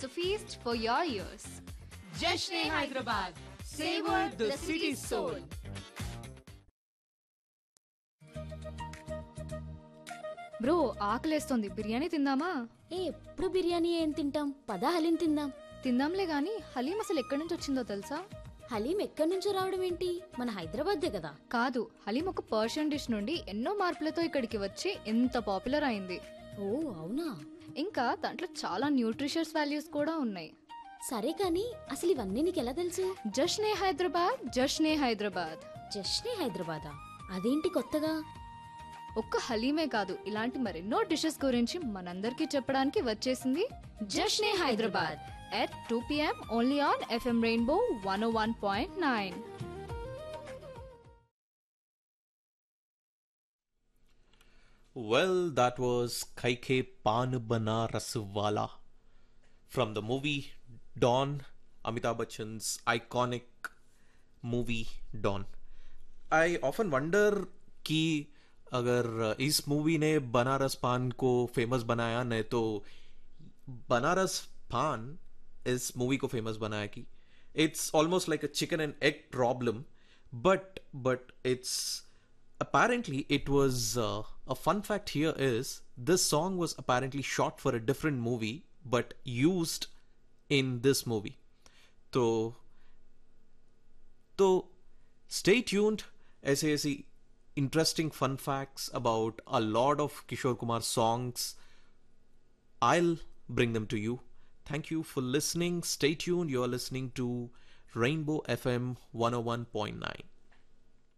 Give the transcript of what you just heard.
It's a feast for your ears. Jashn-e Hyderabad. Savor the city's soul. Bro ఆకలేస్తోంది, biryani తిందామా? ఎప్పుడు బిర్యానీ ఏం తింటాం, పద హలీం తిందాం. తిందాంలే గాని హలీం అసలు ఎక్కడి నుంచి వచ్చిందో తెలుసా? హలీం ఎక్కడి నుంచో రావడం ఏంటి, మన హైదరాబాద్దే కదా. కాదు, హలీం ఒక పర్షియన్ డిష్ నుండి ఎన్నో మార్పులతో ఇక్కడికి వచ్చి ఎంత పాపులర్ అయింది. ఓ అవునా? ఇంకా దాంట్లో చాలా న్యూట్రిషియస్ వాల్యూస్ కూడా ఉన్నాయి. సరే కానీ అసలు ఇవన్నీ నీకెలా తెలుసు? జష్నే హైదరాబాద్, జష్నే హైదరాబాద్. జష్నే హైదరాబాదా? అదేంటి కొత్తగా? ఒక్క హలీమే కాదు, ఇలాంటి మరెన్నో డిషెస్ గురించి మనందరికీ చెప్పడానికి వచ్చేసింది జష్నే Hyderabad at 2 p.m. only on FM Rainbow 101.9. Well, that was Kaike Paan Bana Raswala from the movie Dawn, Amitabh Bachchan's iconic movie Dawn. I often wonder कि अगर इस मूवी ने बनारस पान को फेमस बनाया, नहीं तो बनारस पान इस मूवी को फेमस बनाया कि it's almost like a chicken and egg problem, but it's apparently it was a fun fact here is this song was apparently shot for a different movie but used in this movie. तो stay tuned, ऐसे interesting fun facts about a lot of Kishore Kumar songs. I'll bring them to you. Thank you for listening. Stay tuned. You're listening to Rainbow FM 101.9.